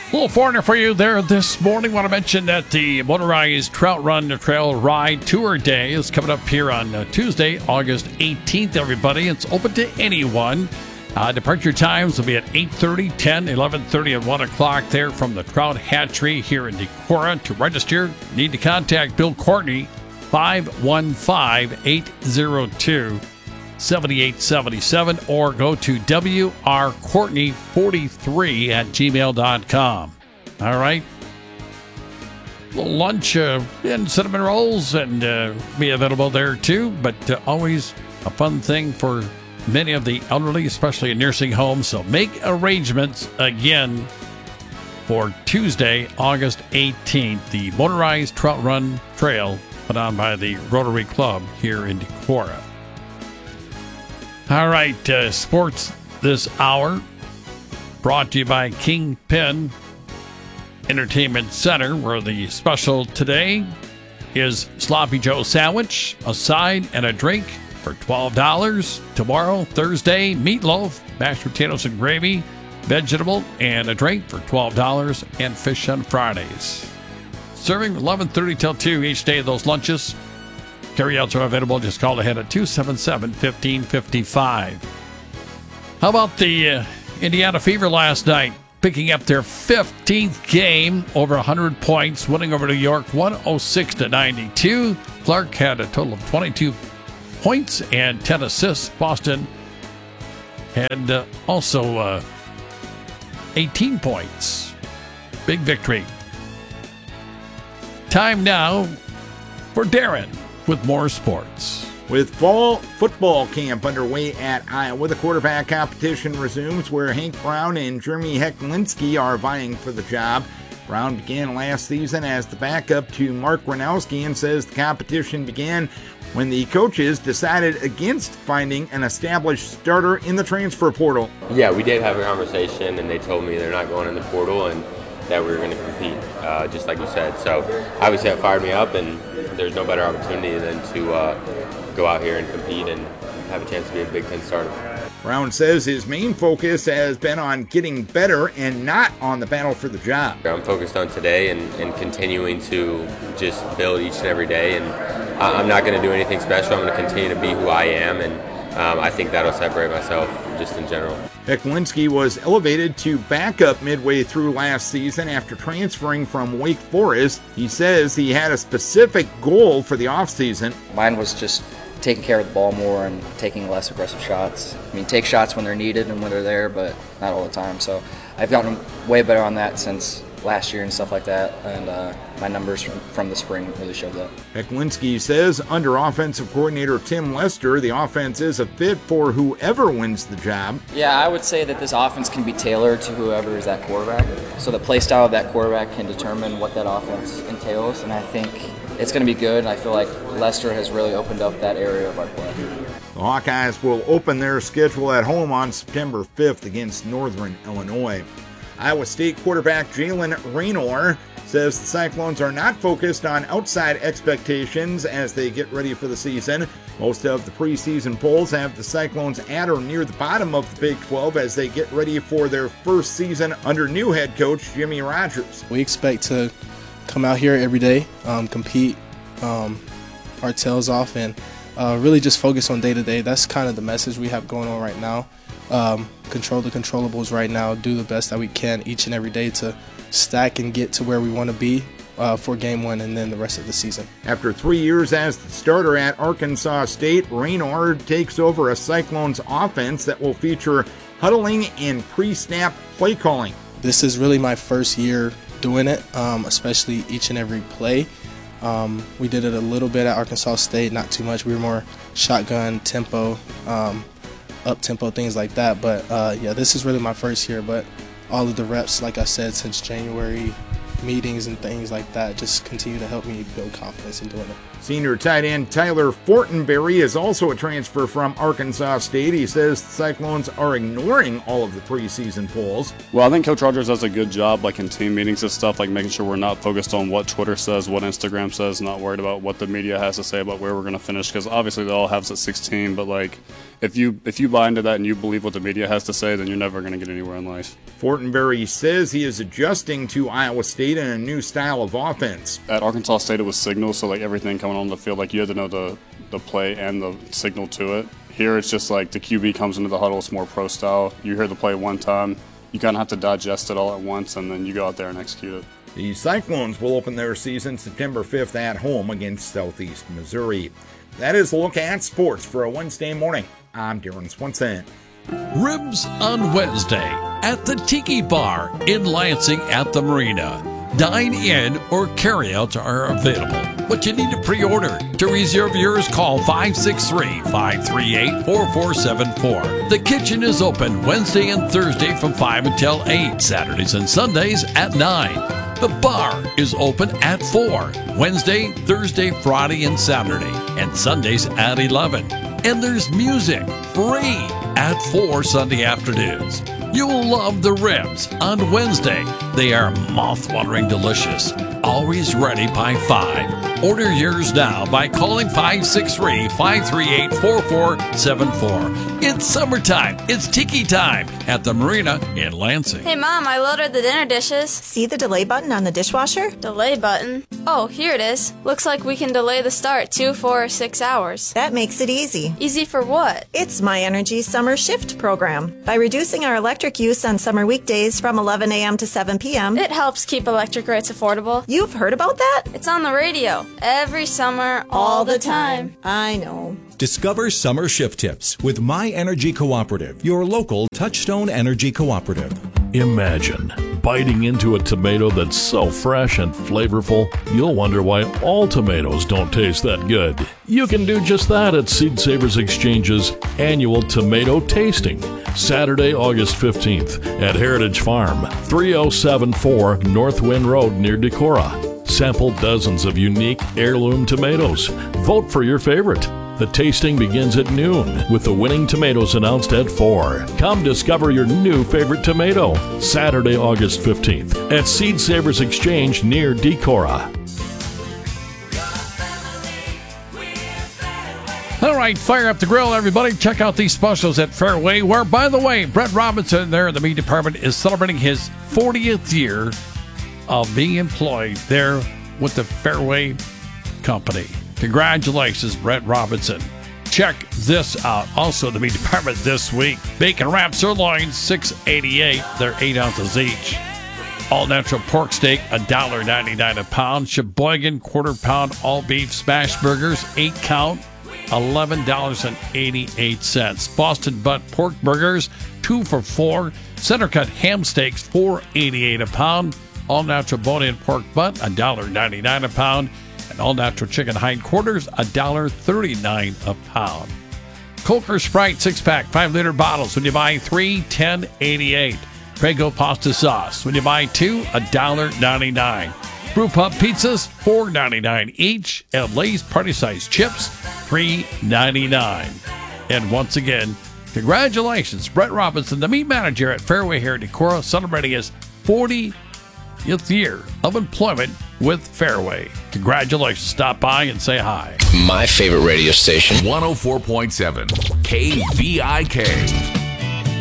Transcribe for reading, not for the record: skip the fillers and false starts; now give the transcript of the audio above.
Little foreigner for you there this morning. Want to mention that the motorized Trout Run Trail Ride Tour Day is coming up here on Tuesday, August 18th, everybody. It's open to anyone. Departure times will be at 8:30, 10, 11:30, and 1 o'clock there from the Trout Hatchery here in Decorah. To register, need to contact Bill Courtney, 515-802-7877, or go to wrcourtney43@gmail.com. All right. Little lunch and cinnamon rolls and be available there too, but always a fun thing for many of the elderly, especially in nursing homes. So make arrangements again for Tuesday, August 18th, the motorized Trout Run Trail put on by the Rotary Club here in Decorah. All right, sports this hour brought to you by Kingpin Entertainment Center, where the special today is Sloppy Joe sandwich, a side and a drink for $12. Tomorrow, Thursday, meatloaf, mashed potatoes and gravy, vegetable, and a drink for $12, and fish on Fridays. Serving 11:30 till 2 each day of those lunches. Carryouts are available. Just call ahead at 277-1555. How about the Indiana Fever last night? Picking up their 15th game, over 100 points, winning over New York 106-92. Clark had a total of 22 points and 10 assists. Boston had also 18 points. Big victory. Time now for Darren with more sports. With fall football camp underway at Iowa, the quarterback competition resumes, where Hank Brown and Jeremy Heklinski are vying for the job. Brown began last season as the backup to Mark Gronowski and says the competition began when the coaches decided against finding an established starter in the transfer portal. Yeah, we did have a conversation, and they told me they're not going in the portal and that we were going to compete, just like you said. So obviously that fired me up, and there's no better opportunity than to go out here and compete and have a chance to be a Big Ten starter. Brown says his main focus has been on getting better and not on the battle for the job. I'm focused on today and continuing to just build each and every day, and I'm not going to do anything special. I'm going to continue to be who I am, and I think that'll separate myself just in general. Heklinski was elevated to backup midway through last season after transferring from Wake Forest. He says he had a specific goal for the offseason. Mine was just taking care of the ball more and taking less aggressive shots. I mean, take shots when they're needed and when they're there, but not all the time. So I've gotten way better on that since last year and stuff like that, and my numbers from the spring really showed that. Heklinski says under offensive coordinator Tim Lester, the offense is a fit for whoever wins the job. Yeah, I would say that this offense can be tailored to whoever is that quarterback. So the play style of that quarterback can determine what that offense entails, and I think it's going to be good. I feel like Lester has really opened up that area of our play. The Hawkeyes will open their schedule at home on September 5th against Northern Illinois. Iowa State quarterback Jalen Raynor says the Cyclones are not focused on outside expectations as they get ready for the season. Most of the preseason polls have the Cyclones at or near the bottom of the Big 12 as they get ready for their first season under new head coach Jimmy Rogers. We expect to come out here every day, compete our tails off, and really just focus on day-to-day. That's kind of the message we have going on right now. Control the controllables right now, do the best that we can each and every day to stack and get to where we want to be for game one and then the rest of the season. After 3 years as the starter at Arkansas State, Raynor takes over a Cyclones offense that will feature huddling and pre-snap play calling. This is really my first year doing it, especially each and every play. We did it a little bit at Arkansas State, not too much. We were more shotgun, tempo, up-tempo, things like that. But, yeah, this is really my first year. But all of the reps, like I said, since January, meetings and things like that, just continue to help me build confidence in doing it. Senior tight end Tyler Fortenberry is also a transfer from Arkansas State. He says the Cyclones are ignoring all of the preseason polls. Well, I think Coach Rogers does a good job, like in team meetings and stuff, like making sure we're not focused on what Twitter says, what Instagram says, not worried about what the media has to say about where we're going to finish, because obviously they all have us at 16, but like if you buy into that and you believe what the media has to say, then you're never going to get anywhere in life. Fortenberry says he is adjusting to Iowa State and a new style of offense. At Arkansas State, it was signal, so like everything coming on the field, like you had to know the play and the signal to it. Here, it's just like the QB comes into the huddle, it's more pro style. You hear the play one time, you kind of have to digest it all at once, and then you go out there and execute it. The Cyclones will open their season September 5th at home against Southeast Missouri. That is a look at sports for a Wednesday morning. I'm Darren Swenson. Ribs on Wednesday at the Tiki Bar in Lansing at the Marina. Dine-in or carry-outs are available, but you need to pre-order. To reserve yours, call 563-538-4474. The kitchen is open Wednesday and Thursday from 5 until 8, Saturdays and Sundays at 9. The bar is open at 4, Wednesday, Thursday, Friday, and Saturday, and Sundays at 11. And there's music, free, at 4 Sunday afternoons. You'll love the ribs on Wednesday. They are mouth-watering delicious. Always ready by 5. Order yours now by calling 563-538-4474. It's summertime. It's tiki time at the Marina in Lansing. Hey, Mom, I loaded the dinner dishes. See the delay button on the dishwasher? Delay button? Oh, here it is. Looks like we can delay the start 2, 4, or 6 hours. That makes it easy. Easy for what? It's My Energy Summer Shift program. By reducing our electric use on summer weekdays from 11 a.m. to 7 p.m., It helps keep electric rates affordable. You've heard about that? It's on the radio. Every summer, all the time. I know. Discover summer shift tips with My Energy Cooperative, your local Touchstone Energy Cooperative. Imagine biting into a tomato that's so fresh and flavorful, you'll wonder why all tomatoes don't taste that good. You can do just that at Seed Savers Exchange's annual tomato tasting, Saturday, August 15th at Heritage Farm, 3074 North Wind Road near Decorah. Sample dozens of unique heirloom tomatoes. Vote for your favorite. The tasting begins at noon, with the winning tomatoes announced at 4. Come discover your new favorite tomato, Saturday, August 15th, at Seed Savers Exchange near Decorah. All right, fire up the grill, everybody. Check out these specials at Fairway, where, by the way, Brett Robinson there in the meat department is celebrating his 40th year of being employed there with the Fairway Company. Congratulations, Brett Robinson. Check this out. Also, the meat department this week. Bacon wrapped sirloins, $6.88. They're 8 ounces each. All natural pork steak, $1.99 a pound. Sheboygan quarter pound all beef smash burgers, 8 count, $11.88. Boston butt pork burgers, 2 for $4. Center cut ham steaks, $4.88 a pound. All natural bone-in pork butt, $1.99 a pound. And all natural chicken hindquarters, $1.39 a pound. Colker Sprite 6-pack, 5-liter bottles. When you buy 3, $10.88. Prego pasta sauce. When you buy 2, $1.99. Brew Pub pizzas, $4.99 each. And Lay's party-sized chips, $3.99. And once again, congratulations, Brett Robinson, the meat manager at Fairway here at Decorah, celebrating his 40th year of employment with Fairway. Congratulations. Stop by and say hi. My favorite radio station, 104.7 KVIK.